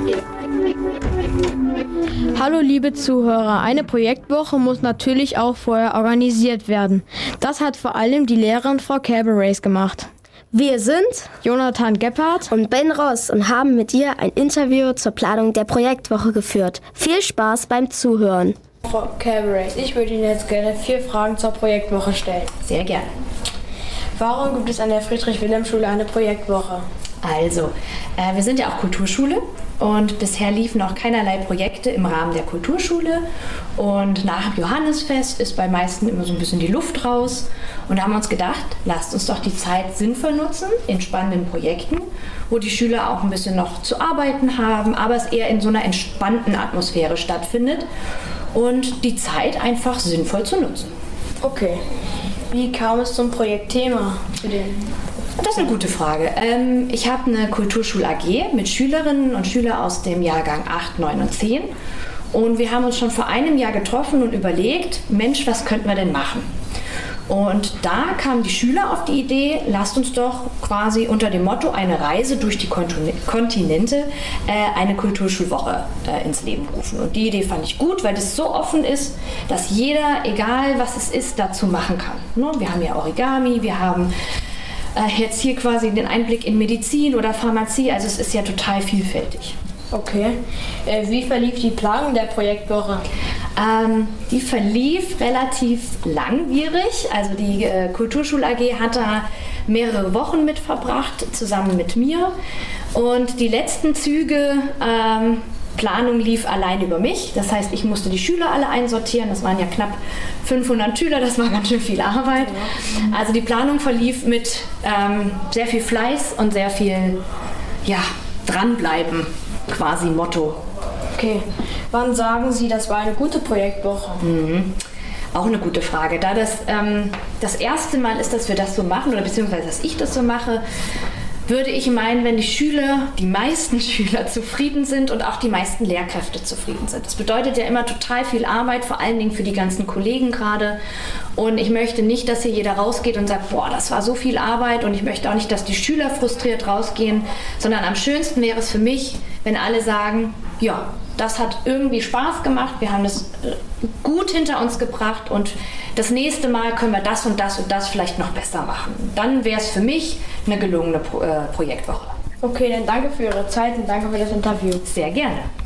Hallo liebe Zuhörer, eine Projektwoche muss natürlich auch vorher organisiert werden. Das hat vor allem die Lehrerin Frau Kerberais gemacht. Wir sind Jonathan Gebhardt und Ben Ross und haben mit ihr ein Interview zur Planung der Projektwoche geführt. Viel Spaß beim Zuhören. Frau Kerberais, ich würde Ihnen jetzt gerne 4 Fragen zur Projektwoche stellen. Sehr gerne. Warum gibt es an der Friedrich-Wilhelm-Schule eine Projektwoche? Also, wir sind ja auch Kulturschule und bisher liefen noch keinerlei Projekte im Rahmen der Kulturschule. Und nach dem Johannisfest ist bei meisten immer so ein bisschen die Luft raus. Und da haben wir uns gedacht, lasst uns doch die Zeit sinnvoll nutzen in spannenden Projekten, wo die Schüler auch ein bisschen noch zu arbeiten haben, aber es eher in so einer entspannten Atmosphäre stattfindet und die Zeit einfach sinnvoll zu nutzen. Okay. Wie kam es zum Projektthema? Das ist eine gute Frage. Ich habe eine Kulturschul-AG mit Schülerinnen und Schülern aus dem Jahrgang 8, 9 und 10. Und wir haben uns schon vor einem Jahr getroffen und überlegt, Mensch, was könnten wir denn machen? Und da kamen die Schüler auf die Idee, lasst uns doch quasi unter dem Motto eine Reise durch die Kontinente eine Kulturschulwoche ins Leben rufen. Und die Idee fand ich gut, weil das so offen ist, dass jeder, egal was es ist, dazu machen kann. Wir haben ja Origami, wir haben jetzt hier quasi den Einblick in Medizin oder Pharmazie, also es ist ja total vielfältig. Okay. Wie verlief die Planung der Projektwoche? Die verlief relativ langwierig. Also die Kulturschul-AG hat da mehrere Wochen mit verbracht, zusammen mit mir. Und die letzten Züge Planung lief allein über mich. Das heißt, ich musste die Schüler alle einsortieren. Das waren ja knapp 500 Schüler, das war ganz schön viel Arbeit. Also die Planung verlief mit sehr viel Fleiß und sehr viel dranbleiben, quasi Motto. Okay. Wann sagen Sie, das war eine gute Projektwoche? Auch eine gute Frage. Da das das erste Mal ist, dass wir das so machen, oder beziehungsweise dass ich das so mache, würde ich meinen, wenn die meisten Schüler zufrieden sind und auch die meisten Lehrkräfte zufrieden sind. Das bedeutet ja immer total viel Arbeit, vor allen Dingen für die ganzen Kollegen gerade. Und ich möchte nicht, dass hier jeder rausgeht und sagt, boah, das war so viel Arbeit. Und ich möchte auch nicht, dass die Schüler frustriert rausgehen, sondern am schönsten wäre es für mich, wenn alle sagen, ja, das hat irgendwie Spaß gemacht, wir haben das gut hinter uns gebracht und das nächste Mal können wir das und das und das vielleicht noch besser machen. Dann wäre es für mich eine gelungene Projektwoche. Okay, dann danke für Ihre Zeit und danke für das Interview. Sehr gerne.